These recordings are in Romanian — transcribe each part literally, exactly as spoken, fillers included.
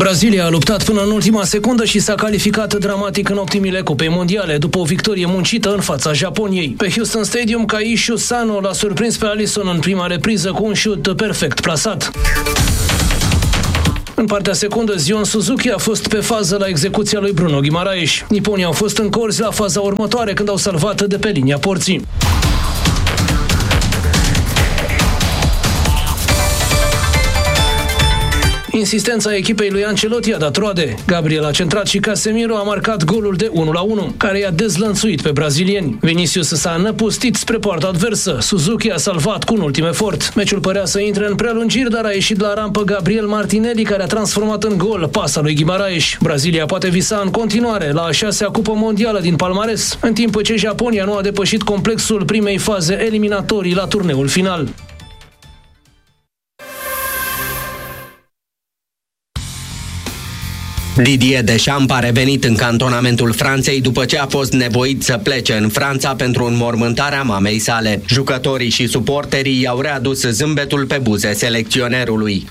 Brazilia a luptat până în ultima secundă și s-a calificat dramatic în optimile Cupei Mondiale, după o victorie muncită în fața Japoniei. Pe Houston Stadium, Kaishu Sano l-a surprins pe Alisson în prima repriză cu un șut perfect plasat. În partea secundă, Zion Suzuki a fost pe fază la execuția lui Bruno Guimaraes. Niponii au fost încorzi la faza următoare, când au salvat de pe linia porții. Insistența echipei lui Ancelotti a dat roade. Gabriel a centrat și Casemiro a marcat golul de unu la unu, care i-a dezlănțuit pe brazilieni. Vinicius s-a năpustit spre poarta adversă. Suzuki a salvat cu un ultim efort. Meciul părea să intre în prelungiri, dar a ieșit la rampă Gabriel Martinelli, care a transformat în gol pasa lui Guimaraes. Brazilia poate visa în continuare la a șasea cupă mondială din palmares, în timp ce Japonia nu a depășit complexul primei faze eliminatorii la turneul final. Didier Deschamps a revenit în cantonamentul Franței după ce a fost nevoit să plece în Franța pentru înmormântarea mamei sale. Jucătorii și suporterii i-au readus zâmbetul pe buze selecționerului.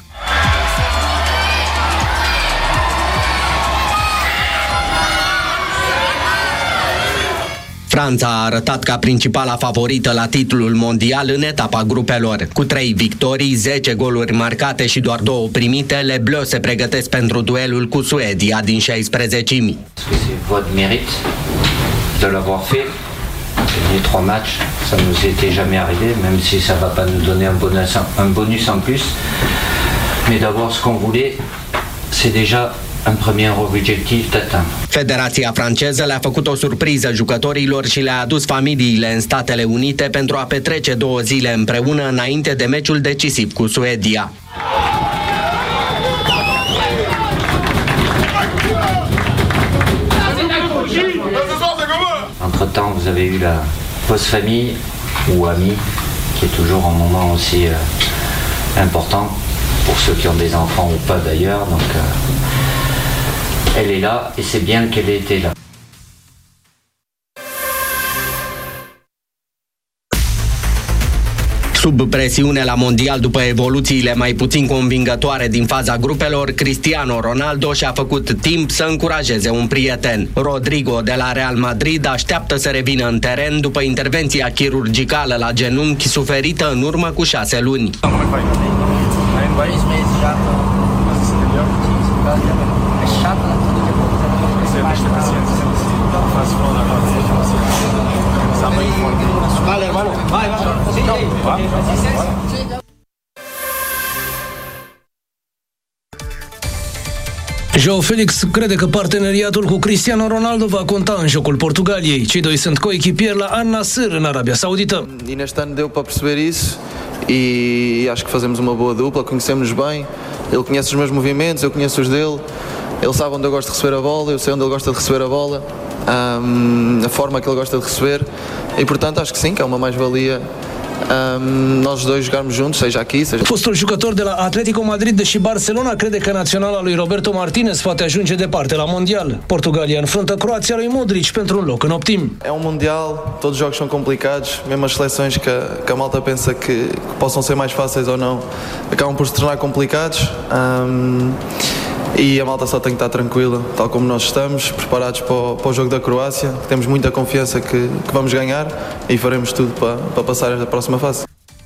Franța a arătat ca principala favorită la titlul mondial în etapa grupelor. Cu trei victorii, zece goluri marcate și doar două primite, Les Bleus se pregătesc pentru duelul cu Suedia din șaisprezecimi. Votre mérite de l'avoir fait. Les trois matchs, ça nous était jamais arrivé, même si ça va pas nous donner un bonus, un bonus en plus. Mais d'avoir ce qu'on voulait, c'est déjà un premier obiectiv atteint. Federația franceză le-a făcut o surpriză jucătorilor și le-a adus familiile în Statele Unite pentru a petrece două zile împreună înainte de meciul decisiv cu Suedia. Entre-temps, vous avez eu la post-famille ou amie, qui est toujours un moment aussi euh, important pour ceux qui ont des enfants ou pas d'ailleurs. Donc, euh, elle est là et c'est bien qu'elle ait été là. Sub presiune la mondial după evoluțiile mai puțin convingătoare din faza grupelor, Cristiano Ronaldo și-a făcut timp să încurajeze un prieten. Rodrigo de la Real Madrid așteaptă să revină în teren după intervenția chirurgicală la genunchi suferită în urmă cu șase luni. João Felix crede că parteneriatul cu Cristiano Ronaldo va conta în jocul Portugaliei. Cei doi sunt coechipieri la Al Nassr în Arabia Saudită. E neste ano deu para perceber isso e acho que fazemos uma boa dupla, conhecemos-nos bem. Ele conhece os meus movimentos, eu conheço os dele. Ele sabe onde eu gosto de receber a bola, eu sei onde ele gosta de receber a bola, um, a forma que ele gosta de receber e portanto acho que sim, que é uma mais-valia. Um, nós dois jogarmos juntos, seja aqui, seja... Fostul jucător de la Atletico Madrid și Barcelona crede că naționala lui Roberto Martinez poate ajunge departe la mondial. Portugalia înfruntă Croația lui Modric pentru un loc în optim. É um mundial, todos os jogos são complicados, mesmo as seleções que, que a malta pensa que, que possam ser mais fáceis ou não, acabam por se tornar complicados. Um, E a malta só tem que estar tranquila, tal como nós estamos, preparados para o, para o jogo da Croácia. Temos muita confiança que, que vamos ganhar e faremos tudo para, para passar esta próxima fase.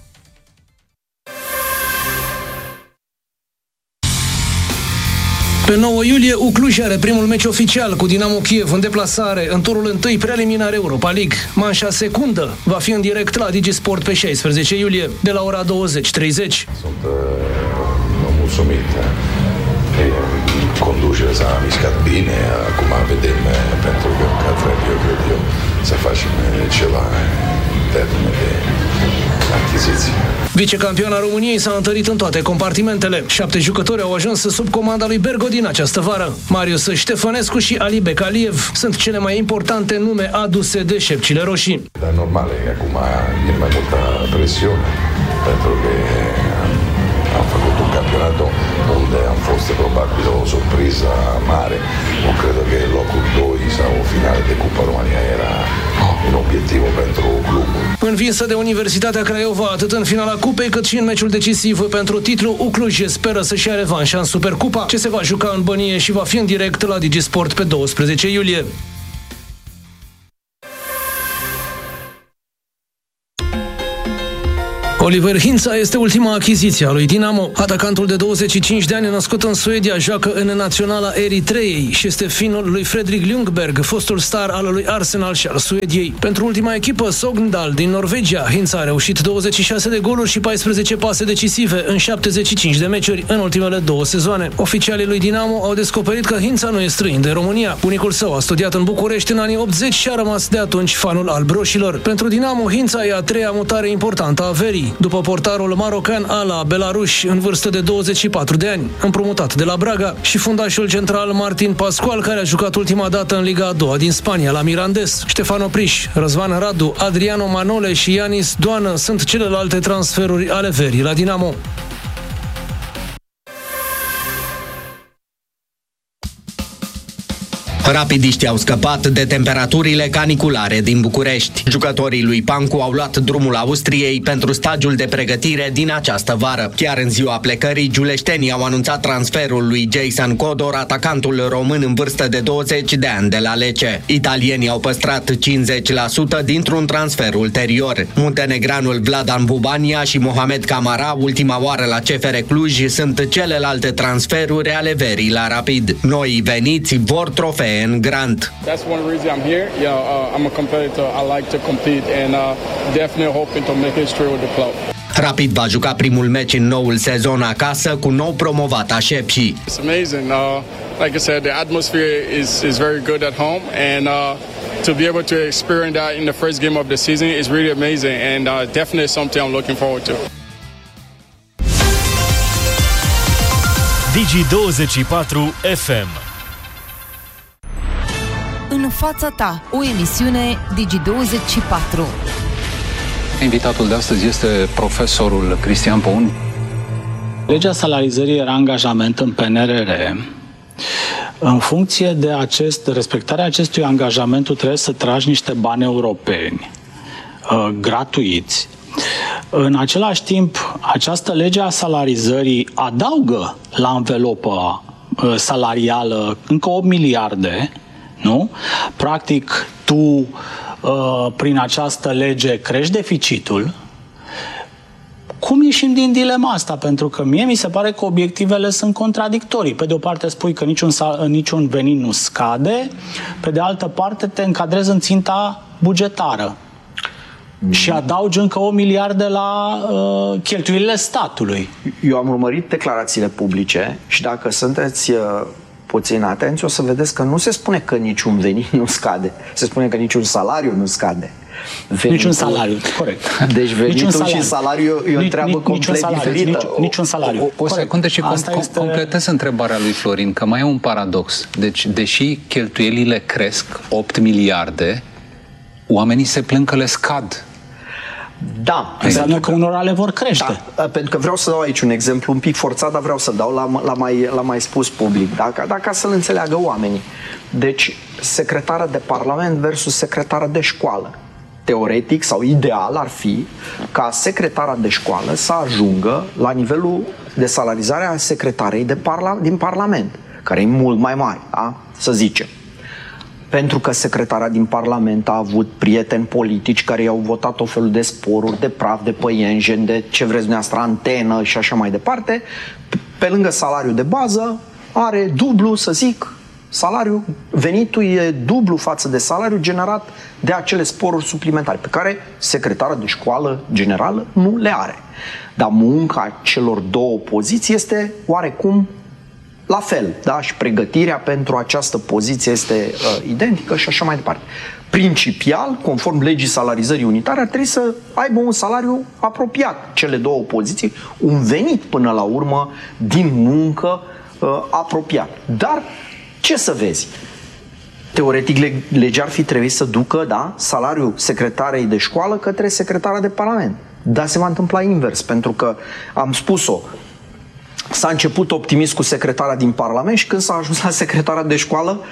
Pe nouă iulie, U Cluj are primul meci oficial cu Dinamo Kiev în deplasare în turul întâi preliminar Europa League. Manșa secundă va fi în direct la Digisport pe șaisprezece iulie, de la ora douăzeci treizeci. Sunt uh, mulțumit. Conducerea s-a mișcat bine, acum vedem, pentru că ca trebuie, eu cred eu, să facem ceva în termen de achiziții. Vicecampioana României s-a întărit în toate compartimentele. Șapte jucători au ajuns sub comanda lui Bergo din această vară. Marius Ștefănescu și Ali Becaliev sunt cele mai importante nume aduse de șepcile roșii. Dar normal, acum e mai multă presiune, pentru că am făcut un campionat unde am fost probabil o surpriză mare. Nu cred că locul doi sau o finală de Cupa România era un obiectivul pentru clubul. Învinsă de Universitatea Craiova atât în finala cupei cât și în meciul decisiv pentru titlu, U Cluj speră să-și ia revanșa în Supercupa, ce se va juca în Bănie și va fi în direct la DigiSport pe douăsprezece iulie. Oliver Hintsa este ultima achiziție a lui Dinamo. Atacantul de douăzeci și cinci de ani, născut în Suedia, joacă în naționala Eritreei și este finul lui Fredrik Ljungberg, fostul star al lui Arsenal și al Suediei. Pentru ultima echipă, Sogndal din Norvegia, Hintsa a reușit douăzeci și șase de goluri și paisprezece pase decisive în șaptezeci și cinci de meciuri în ultimele două sezoane. Oficialii lui Dinamo au descoperit că Hintsa nu e străin de România. Bunicul său a studiat în București în anii optzeci și a rămas de atunci fanul albroșilor. Pentru Dinamo, Hintsa e a treia mutare importantă a verii, după portarul marocan Ala Belaruș, în vârstă de douăzeci și patru de ani, împrumutat de la Braga, și fundașul central Martin Pascual, care a jucat ultima dată în Liga a doua din Spania, la Mirandes. Ștefan Opriș, Răzvan Radu, Adriano Manole și Ianis Doană sunt celelalte transferuri ale verii la Dinamo. Rapidiștii au scăpat de temperaturile caniculare din București. Jucătorii lui Pancu au luat drumul Austriei pentru stagiul de pregătire din această vară. Chiar în ziua plecării, giuleștenii au anunțat transferul lui Jason Codor, atacantul român în vârstă de douăzeci de ani de la Lecce. Italienii au păstrat cincizeci la sută dintr-un transfer ulterior. Muntenegranul Vladan Bubania și Mohamed Camara, ultima oară la C F R Cluj, sunt celelalte transferuri ale verii la Rapid. Noi veniți vor trofee în Grant. That's one reason I'm here. You know, uh, I'm a competitor. I like to compete and uh, definitely hoping to make history with the club. Rapid va juca primul meci în noul sezon acasă cu nou promovat Așepși. It's amazing. Uh, like I said, the atmosphere is is very good at home and uh, to be able to experience that in the first game of the season is really amazing and uh, definitely something I'm looking forward to. Digi douăzeci și patru F M. În fața ta, o emisiune Digi douăzeci și patru. Invitatul de astăzi este profesorul Cristian Poun. Legea salarizării era angajament în P N R R. În funcție de acest, respectarea acestui angajament, tu trebuie să tragi niște bani europeni uh, gratuiți. În același timp, această lege a salarizării adaugă la învelopa uh, salarială încă opt miliarde. Nu? Practic, tu, uh, prin această lege, crești deficitul. Cum ieșim din dilema asta? Pentru că mie mi se pare că obiectivele sunt contradictorii. Pe de o parte spui că niciun, niciun venit nu scade, pe de altă parte te încadrezi în ținta bugetară. Mm. Și adaugi încă o miliarde la uh, cheltuielile statului. Eu am urmărit declarațiile publice și dacă sunteți... Uh, puțin atenți, o să vedeți că nu se spune că niciun venit nu scade. Se spune că niciun salariu nu scade. Venitul, niciun salariu, corect. Deci venitul salariu. Și salariul e o treabă complet salariu, diferită. Nici, niciun salariu. O, o secundă și com- este... completez întrebarea lui Florin, că mai e un paradox. Deci, deși cheltuielile cresc opt miliarde, oamenii se plâng că le scad. Da. Înseamnă că unora le vor crește. Da, pentru că vreau să dau aici un exemplu un pic forțat, dar vreau să dau la, la, mai, la mai spus public, dacă, dacă să-l înțeleagă oamenii. Deci, secretară de parlament versus secretară de școală. Teoretic sau ideal ar fi ca secretara de școală să ajungă la nivelul de salarizare a secretarei de parla, din parlament, care e mult mai mare, da? Să zicem. Pentru că secretara din Parlament a avut prieteni politici care i-au votat o felul de sporuri, de praf, de păienjen, de ce vreți dumneavoastră, antenă și așa mai departe. Pe lângă salariul de bază, are dublu, să zic, salariul, venitul e dublu față de salariul generat de acele sporuri suplimentare, pe care secretara de școală generală nu le are. Dar munca celor două poziții este oarecum la fel, da? Și pregătirea pentru această poziție este uh, identică și așa mai departe. Principial, conform legii salarizării unitare, ar trebui să aibă un salariu apropiat cele două poziții, un venit până la urmă din muncă uh, apropiat. Dar, ce să vezi? Teoretic, legea ar fi trebuit să ducă, da, salariul secretarei de școală către secretara de parlament. Dar se va întâmpla invers, pentru că am spus-o, s-a început optimist cu secretara din Parlament și când s-a ajuns la secretara de școală,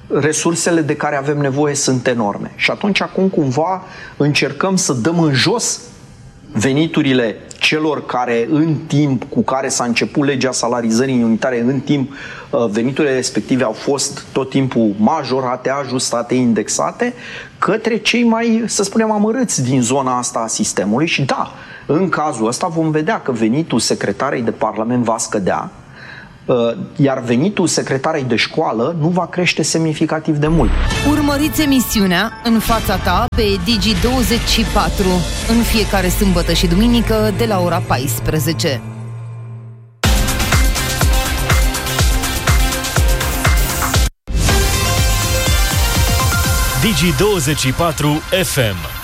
resursele de care avem nevoie sunt enorme. Și atunci acum cumva încercăm să dăm în jos veniturile celor care în timp cu care s-a început legea salarizării unitare, în timp veniturile respective au fost tot timpul majorate, ajustate, indexate, către cei mai, să spunem, amărâți din zona asta a sistemului. Și da, în cazul ăsta vom vedea că venitul secretarei de Parlament va scădea, iar venitul secretarei de școală nu va crește semnificativ de mult. Urmăriți emisiunea În fața ta pe Digi douăzeci și patru în fiecare sâmbătă și duminică de la ora paisprezece. Digi douăzeci și patru F M.